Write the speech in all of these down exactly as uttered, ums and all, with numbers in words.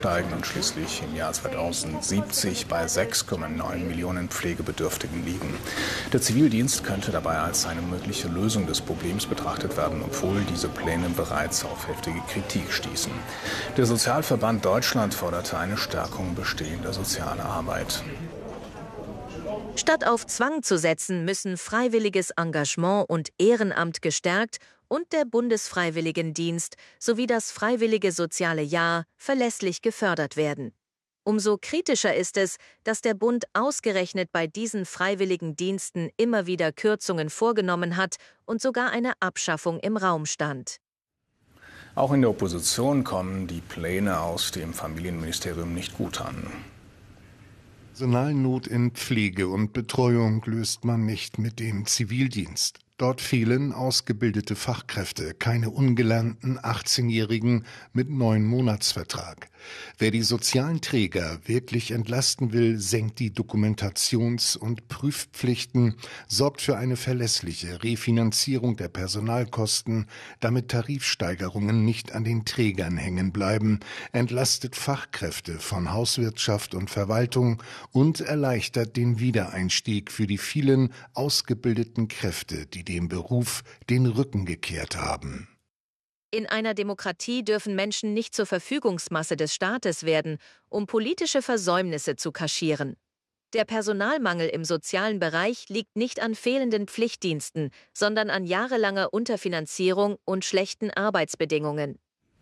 steigen und schließlich im Jahr zweitausendsiebzig bei sechs Komma neun Millionen Pflegebedürftigen liegen. Der Zivildienst könnte dabei als eine mögliche Lösung des Problems betrachtet werden, obwohl diese Pläne bereits auf heftige Kritik stießen. Der Sozialverband Deutschland forderte eine Stärkung bestehender sozialer Arbeit. Statt auf Zwang zu setzen, müssen freiwilliges Engagement und Ehrenamt gestärkt und der Bundesfreiwilligendienst sowie das Freiwillige Soziale Jahr verlässlich gefördert werden. Umso kritischer ist es, dass der Bund ausgerechnet bei diesen freiwilligen Diensten immer wieder Kürzungen vorgenommen hat und sogar eine Abschaffung im Raum stand. Auch in der Opposition kommen die Pläne aus dem Familienministerium nicht gut an. Personalnot in Pflege und Betreuung löst man nicht mit dem Zivildienst. Dort fehlen ausgebildete Fachkräfte, keine ungelernten achtzehnjährigen mit neun Monatsvertrag. Wer die sozialen Träger wirklich entlasten will, senkt die Dokumentations- und Prüfpflichten, sorgt für eine verlässliche Refinanzierung der Personalkosten, damit Tarifsteigerungen nicht an den Trägern hängen bleiben, entlastet Fachkräfte von Hauswirtschaft und Verwaltung und erleichtert den Wiedereinstieg für die vielen ausgebildeten Kräfte, die dem Beruf den Rücken gekehrt haben. In einer Demokratie dürfen Menschen nicht zur Verfügungsmasse des Staates werden, um politische Versäumnisse zu kaschieren. Der Personalmangel im sozialen Bereich liegt nicht an fehlenden Pflichtdiensten, sondern an jahrelanger Unterfinanzierung und schlechten Arbeitsbedingungen.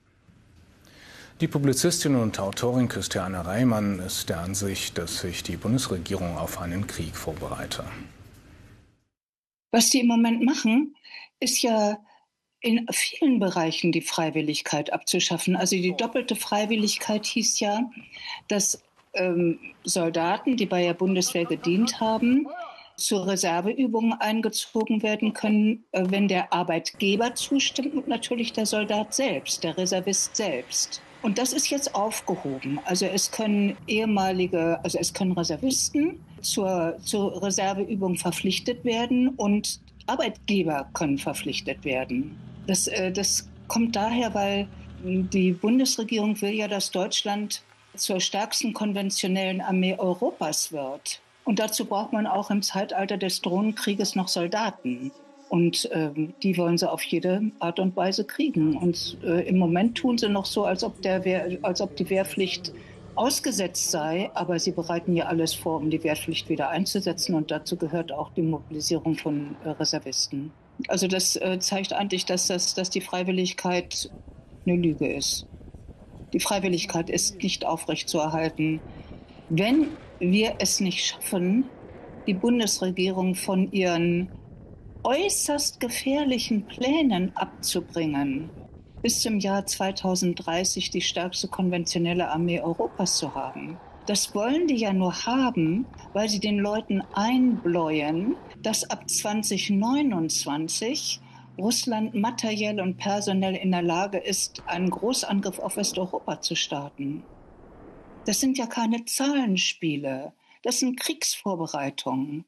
Die Publizistin und Autorin Christiane Reimann ist der Ansicht, dass sich die Bundesregierung auf einen Krieg vorbereite. Was die im Moment machen, ist ja in vielen Bereichen die Freiwilligkeit abzuschaffen. Also die doppelte Freiwilligkeit hieß ja, dass ähm, Soldaten, die bei der Bundeswehr gedient haben, zur Reserveübungen eingezogen werden können, äh, wenn der Arbeitgeber zustimmt und natürlich der Soldat selbst, der Reservist selbst. Und das ist jetzt aufgehoben. Also es können ehemalige, also es können Reservisten zur, zur Reserveübung verpflichtet werden und Arbeitgeber können verpflichtet werden. Das, äh, das kommt daher, weil die Bundesregierung will ja, dass Deutschland zur stärksten konventionellen Armee Europas wird. Und dazu braucht man auch im Zeitalter des Drohnenkrieges noch Soldaten. Und ähm, die wollen sie auf jede Art und Weise kriegen. Und äh, im Moment tun sie noch so, als ob, der Wehr, als ob die Wehrpflicht ausgesetzt sei. Aber sie bereiten ja alles vor, um die Wehrpflicht wieder einzusetzen. Und dazu gehört auch die Mobilisierung von äh, Reservisten. Also das äh, zeigt eigentlich, dass, das, dass die Freiwilligkeit eine Lüge ist. Die Freiwilligkeit ist nicht aufrechtzuerhalten. Wenn wir es nicht schaffen, die Bundesregierung von ihren äußerst gefährlichen Plänen abzubringen, bis zum Jahr zweitausenddreißig die stärkste konventionelle Armee Europas zu haben. Das wollen die ja nur haben, weil sie den Leuten einbläuen, dass ab zweitausendneunundzwanzig Russland materiell und personell in der Lage ist, einen Großangriff auf Westeuropa zu starten. Das sind ja keine Zahlenspiele, das sind Kriegsvorbereitungen.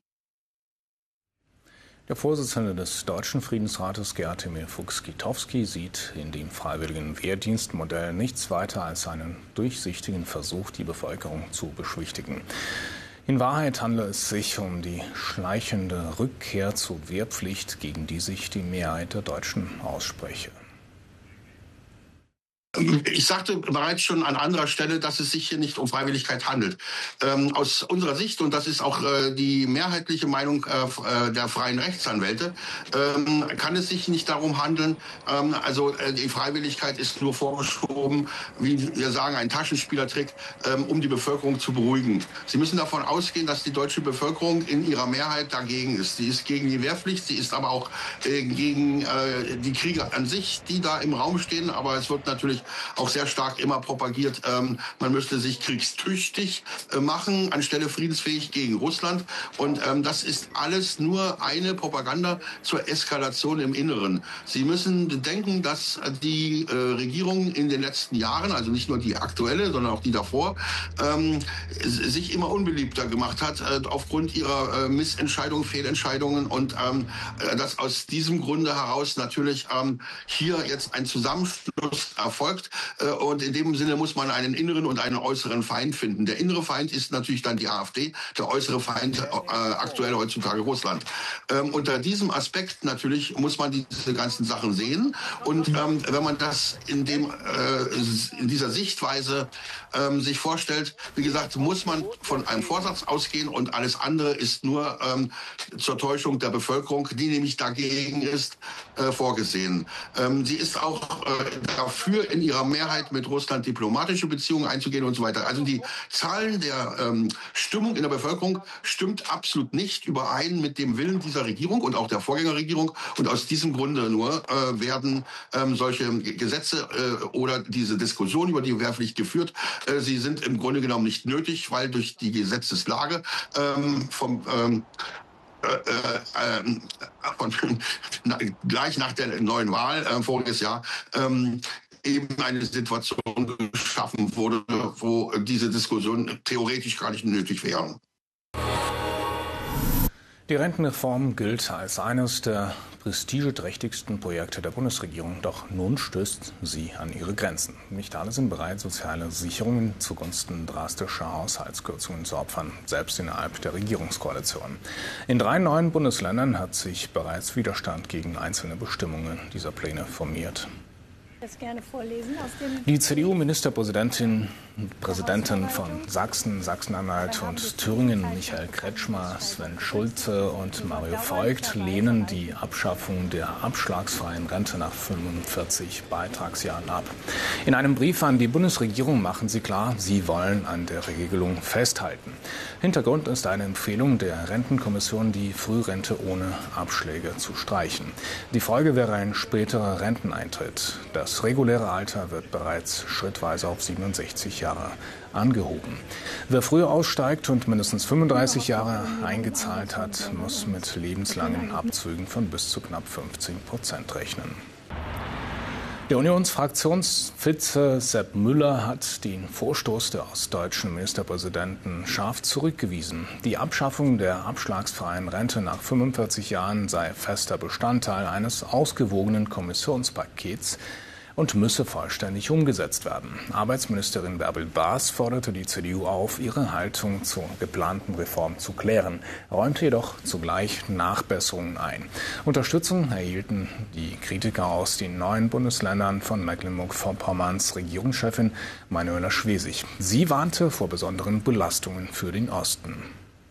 Der Vorsitzende des Deutschen Friedensrates, Gerd Emil Fuchs-Gietowski, sieht in dem freiwilligen Wehrdienstmodell nichts weiter als einen durchsichtigen Versuch, die Bevölkerung zu beschwichtigen. In Wahrheit handelt es sich um die schleichende Rückkehr zur Wehrpflicht, gegen die sich die Mehrheit der Deutschen ausspreche. Ich sagte bereits schon an anderer Stelle, dass es sich hier nicht um Freiwilligkeit handelt. Ähm, aus unserer Sicht, und das ist auch äh, die mehrheitliche Meinung äh, der freien Rechtsanwälte, ähm, kann es sich nicht darum handeln, ähm, also äh, die Freiwilligkeit ist nur vorgeschoben, wie wir sagen, ein Taschenspielertrick, ähm, um die Bevölkerung zu beruhigen. Sie müssen davon ausgehen, dass die deutsche Bevölkerung in ihrer Mehrheit dagegen ist. Sie ist gegen die Wehrpflicht, sie ist aber auch äh, gegen äh, die Kriege an sich, die da im Raum stehen, aber es wird natürlich auch sehr stark immer propagiert, ähm, man müsste sich kriegstüchtig äh, machen, anstelle friedensfähig gegen Russland. Und ähm, das ist alles nur eine Propaganda zur Eskalation im Inneren. Sie müssen bedenken, dass die äh, Regierung in den letzten Jahren, also nicht nur die aktuelle, sondern auch die davor, ähm, sich immer unbeliebter gemacht hat, äh, aufgrund ihrer äh, Missentscheidungen, Fehlentscheidungen. Und ähm, dass aus diesem Grunde heraus natürlich ähm, hier jetzt ein Zusammenschluss erfolgt. verfolgt. Und in dem Sinne muss man einen inneren und einen äußeren Feind finden. Der innere Feind ist natürlich dann die AfD, der äußere Feind äh, aktuell heutzutage Russland. Ähm, unter diesem Aspekt natürlich muss man diese ganzen Sachen sehen. Und ähm, wenn man das in, dem, äh, in dieser Sichtweise ähm, sich vorstellt, wie gesagt, muss man von einem Vorsatz ausgehen und alles andere ist nur ähm, zur Täuschung der Bevölkerung, die nämlich dagegen ist, äh, vorgesehen. Ähm, sie ist auch äh, dafür, in ihrer Mehrheit mit Russland diplomatische Beziehungen einzugehen und so weiter. Also die Zahlen der ähm, Stimmung in der Bevölkerung stimmt absolut nicht überein mit dem Willen dieser Regierung und auch der Vorgängerregierung. Und aus diesem Grunde nur äh, werden ähm, solche Gesetze äh, oder diese Diskussion über die Wehrpflicht geführt. Äh, sie sind im Grunde genommen nicht nötig, weil durch die Gesetzeslage ähm, vom ähm, Äh, äh, von, na, gleich nach der neuen Wahl äh, voriges Jahr ähm, eben eine Situation geschaffen wurde, wo diese Diskussion theoretisch gar nicht nötig wäre. Die Rentenreform gilt als eines der prestigeträchtigsten Projekte der Bundesregierung. Doch nun stößt sie an ihre Grenzen. Nicht alle sind bereit, soziale Sicherungen zugunsten drastischer Haushaltskürzungen zu opfern, selbst innerhalb der Regierungskoalition. In drei neuen Bundesländern hat sich bereits Widerstand gegen einzelne Bestimmungen dieser Pläne formiert. Das gerne vorlesen aus dem Die C D U-Ministerpräsidentin Präsidentin von Sachsen, Sachsen-Anhalt und Thüringen, Michael Kretschmer, Sven Schulze und Mario Voigt, lehnen die Abschaffung der abschlagsfreien Rente nach fünfundvierzig Beitragsjahren ab. In einem Brief an die Bundesregierung machen sie klar, sie wollen an der Regelung festhalten. Hintergrund ist eine Empfehlung der Rentenkommission, die Frührente ohne Abschläge zu streichen. Die Folge wäre ein späterer Renteneintritt. Das reguläre Alter wird bereits schrittweise auf siebenundsechzig Jahre angehoben. Wer früher aussteigt und mindestens fünfunddreißig Jahre eingezahlt hat, muss mit lebenslangen Abzügen von bis zu knapp fünfzehn Prozent rechnen. Der Unionsfraktionsvize Sepp Müller hat den Vorstoß der ostdeutschen Ministerpräsidenten scharf zurückgewiesen. Die Abschaffung der abschlagsfreien Rente nach fünfundvierzig Jahren sei fester Bestandteil eines ausgewogenen Kommissionspakets und müsse vollständig umgesetzt werden. Arbeitsministerin Bärbel Baas forderte die C D U auf, ihre Haltung zur geplanten Reform zu klären, räumte jedoch zugleich Nachbesserungen ein. Unterstützung erhielten die Kritiker aus den neuen Bundesländern von Mecklenburg-Vorpommerns Regierungschefin Manuela Schwesig. Sie warnte vor besonderen Belastungen für den Osten.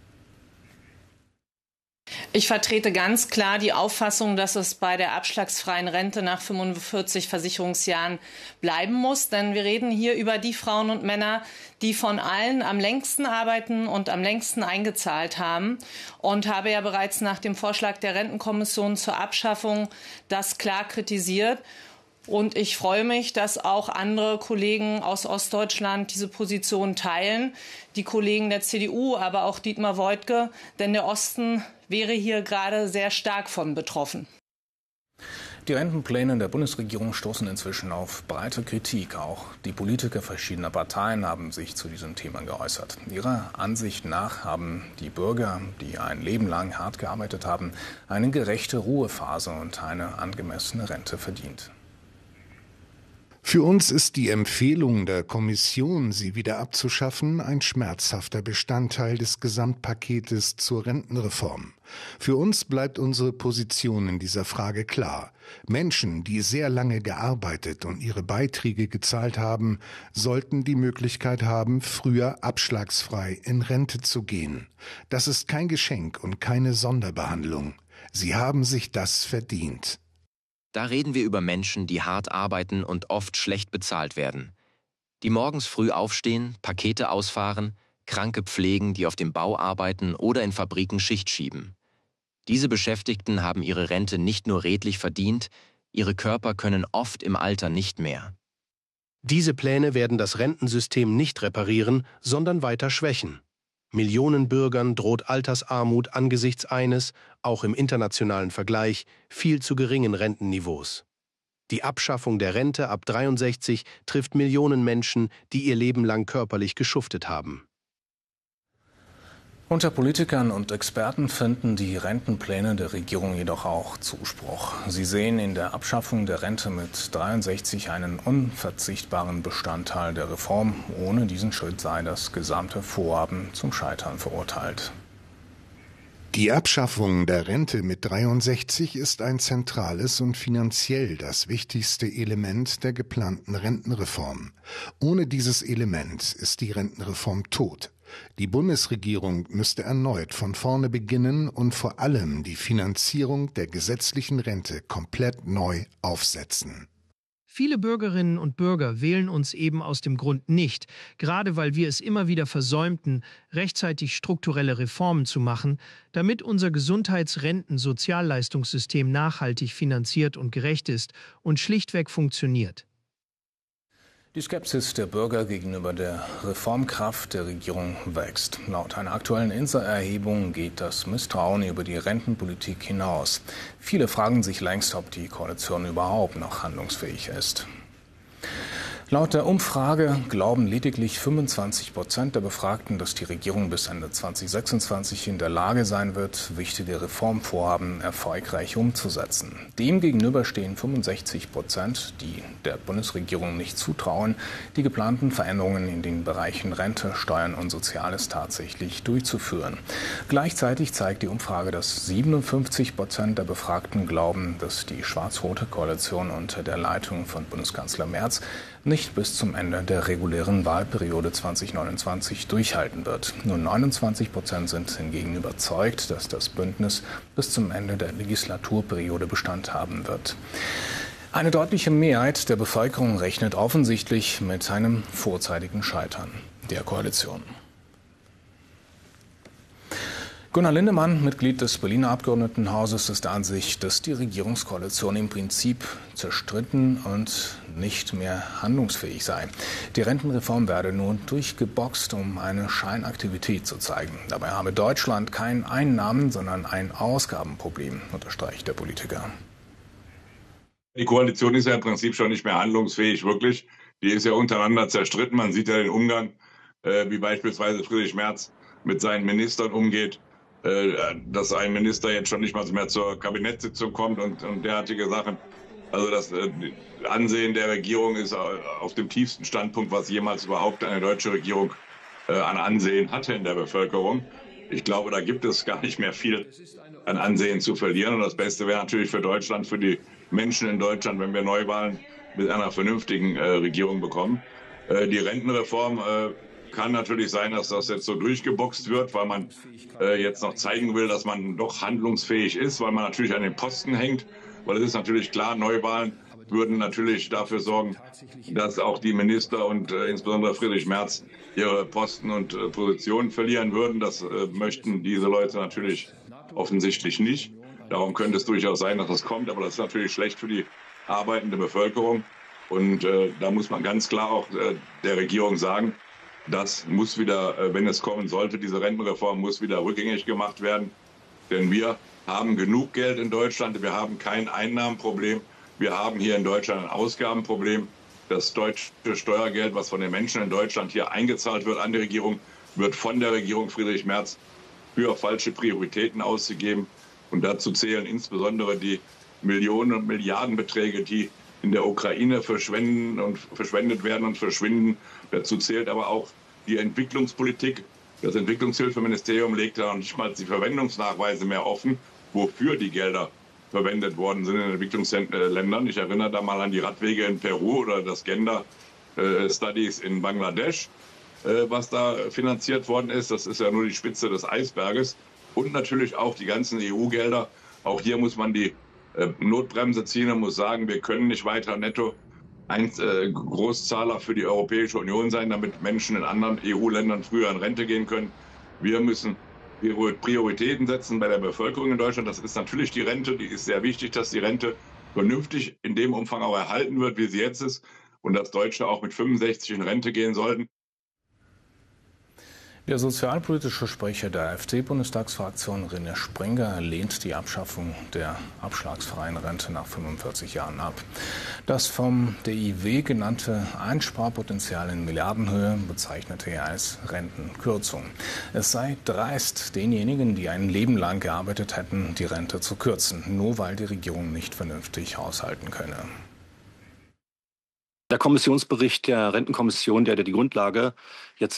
Ich vertrete ganz klar die Auffassung, dass es bei der abschlagsfreien Rente nach fünfundvierzig Versicherungsjahren bleiben muss. Denn wir reden hier über die Frauen und Männer, die von allen am längsten arbeiten und am längsten eingezahlt haben. Und habe ja bereits nach dem Vorschlag der Rentenkommission zur Abschaffung das klar kritisiert. Und ich freue mich, dass auch andere Kollegen aus Ostdeutschland diese Position teilen. Die Kollegen der C D U, aber auch Dietmar Woidke. Denn der Osten wäre hier gerade sehr stark von betroffen. Die Rentenpläne der Bundesregierung stoßen inzwischen auf breite Kritik. Auch die Politiker verschiedener Parteien haben sich zu diesem Thema geäußert. Ihrer Ansicht nach haben die Bürger, die ein Leben lang hart gearbeitet haben, eine gerechte Ruhephase und eine angemessene Rente verdient. Für uns ist die Empfehlung der Kommission, sie wieder abzuschaffen, ein schmerzhafter Bestandteil des Gesamtpaketes zur Rentenreform. Für uns bleibt unsere Position in dieser Frage klar. Menschen, die sehr lange gearbeitet und ihre Beiträge gezahlt haben, sollten die Möglichkeit haben, früher abschlagsfrei in Rente zu gehen. Das ist kein Geschenk und keine Sonderbehandlung. Sie haben sich das verdient. Da reden wir über Menschen, die hart arbeiten und oft schlecht bezahlt werden. Die morgens früh aufstehen, Pakete ausfahren, Kranke pflegen, die auf dem Bau arbeiten oder in Fabriken Schicht schieben. Diese Beschäftigten haben ihre Rente nicht nur redlich verdient, ihre Körper können oft im Alter nicht mehr. Diese Pläne werden das Rentensystem nicht reparieren, sondern weiter schwächen. Millionen Bürgern droht Altersarmut angesichts eines, auch im internationalen Vergleich, viel zu geringen Rentenniveaus. Die Abschaffung der Rente ab dreiundsechzig trifft Millionen Menschen, die ihr Leben lang körperlich geschuftet haben. Unter Politikern und Experten finden die Rentenpläne der Regierung jedoch auch Zuspruch. Sie sehen in der Abschaffung der Rente mit dreiundsechzig einen unverzichtbaren Bestandteil der Reform. Ohne diesen Schritt sei das gesamte Vorhaben zum Scheitern verurteilt. Die Abschaffung der Rente mit dreiundsechzig ist ein zentrales und finanziell das wichtigste Element der geplanten Rentenreform. Ohne dieses Element ist die Rentenreform tot. Die Bundesregierung müsste erneut von vorne beginnen und vor allem die Finanzierung der gesetzlichen Rente komplett neu aufsetzen. Viele Bürgerinnen und Bürger wählen uns eben aus dem Grund nicht, gerade weil wir es immer wieder versäumten, rechtzeitig strukturelle Reformen zu machen, damit unser Gesundheits-Renten-Sozialleistungssystem nachhaltig finanziert und gerecht ist und schlichtweg funktioniert. Die Skepsis der Bürger gegenüber der Reformkraft der Regierung wächst. Laut einer aktuellen INSA-Erhebung geht das Misstrauen über die Rentenpolitik hinaus. Viele fragen sich längst, ob die Koalition überhaupt noch handlungsfähig ist. Laut der Umfrage glauben lediglich fünfundzwanzig Prozent der Befragten, dass die Regierung bis Ende zweitausendsechsundzwanzig in der Lage sein wird, wichtige Reformvorhaben erfolgreich umzusetzen. Demgegenüber stehen fünfundsechzig Prozent, die der Bundesregierung nicht zutrauen, die geplanten Veränderungen in den Bereichen Rente, Steuern und Soziales tatsächlich durchzuführen. Gleichzeitig zeigt die Umfrage, dass siebenundfünfzig Prozent der Befragten glauben, dass die schwarz-rote Koalition unter der Leitung von Bundeskanzler Merz nicht bis zum Ende der regulären Wahlperiode zweitausendneunundzwanzig durchhalten wird. Nur neunundzwanzig Prozent sind hingegen überzeugt, dass das Bündnis bis zum Ende der Legislaturperiode Bestand haben wird. Eine deutliche Mehrheit der Bevölkerung rechnet offensichtlich mit einem vorzeitigen Scheitern der Koalition. Gunnar Lindemann, Mitglied des Berliner Abgeordnetenhauses, ist der Ansicht, dass die Regierungskoalition im Prinzip zerstritten und nicht mehr handlungsfähig sei. Die Rentenreform werde nur durchgeboxt, um eine Scheinaktivität zu zeigen. Dabei habe Deutschland kein Einnahmen-, sondern ein Ausgabenproblem, unterstreicht der Politiker. Die Koalition ist ja im Prinzip schon nicht mehr handlungsfähig, wirklich. Die ist ja untereinander zerstritten. Man sieht ja den Umgang, äh, wie beispielsweise Friedrich Merz mit seinen Ministern umgeht. Dass ein Minister jetzt schon nicht mal mehr zur Kabinettssitzung kommt und, und derartige Sachen. Also das äh, Ansehen der Regierung ist auf dem tiefsten Standpunkt, was jemals überhaupt eine deutsche Regierung äh, an Ansehen hatte in der Bevölkerung. Ich glaube, da gibt es gar nicht mehr viel an Ansehen zu verlieren. Und das Beste wäre natürlich für Deutschland, für die Menschen in Deutschland, wenn wir Neuwahlen mit einer vernünftigen äh, Regierung bekommen. Äh, die Rentenreform äh, kann natürlich sein, dass das jetzt so durchgeboxt wird, weil man äh, jetzt noch zeigen will, dass man doch handlungsfähig ist, weil man natürlich an den Posten hängt. Weil es ist natürlich klar, Neuwahlen würden natürlich dafür sorgen, dass auch die Minister und äh, insbesondere Friedrich Merz ihre Posten und äh, Positionen verlieren würden. Das äh, möchten diese Leute natürlich offensichtlich nicht. Darum könnte es durchaus sein, dass das kommt. Aber das ist natürlich schlecht für die arbeitende Bevölkerung. Und äh, da muss man ganz klar auch äh, der Regierung sagen, das muss wieder, wenn es kommen sollte, diese Rentenreform muss wieder rückgängig gemacht werden. Denn wir haben genug Geld in Deutschland, wir haben kein Einnahmenproblem, wir haben hier in Deutschland ein Ausgabenproblem. Das deutsche Steuergeld, was von den Menschen in Deutschland hier eingezahlt wird an die Regierung, wird von der Regierung Friedrich Merz für falsche Prioritäten ausgegeben. Und dazu zählen insbesondere die Millionen- und Milliardenbeträge, die in der Ukraine verschwenden und verschwendet werden und verschwinden. Dazu zählt aber auch die Entwicklungspolitik. Das Entwicklungshilfeministerium legt ja noch nicht mal die Verwendungsnachweise mehr offen, wofür die Gelder verwendet worden sind in Entwicklungsländern. Ich erinnere da mal an die Radwege in Peru oder das Gender Studies in Bangladesch, was da finanziert worden ist. Das ist ja nur die Spitze des Eisberges. Und natürlich auch die ganzen E U-Gelder. Auch hier muss man die Notbremse ziehen und muss sagen, wir können nicht weiter netto ein äh, Großzahler für die Europäische Union sein, damit Menschen in anderen E U-Ländern früher in Rente gehen können. Wir müssen Prioritäten setzen bei der Bevölkerung in Deutschland. Das ist natürlich die Rente. Die ist sehr wichtig, dass die Rente vernünftig in dem Umfang auch erhalten wird, wie sie jetzt ist. Und dass Deutsche auch mit fünfundsechzig in Rente gehen sollten. Der sozialpolitische Sprecher der AfD-Bundestagsfraktion René Sprenger lehnt die Abschaffung der abschlagsfreien Rente nach fünfundvierzig Jahren ab. Das vom D I W genannte Einsparpotenzial in Milliardenhöhe bezeichnete er als Rentenkürzung. Es sei dreist, denjenigen, die ein Leben lang gearbeitet hätten, die Rente zu kürzen, nur weil die Regierung nicht vernünftig haushalten könne. Der Kommissionsbericht der Rentenkommission, der die Grundlage jetzt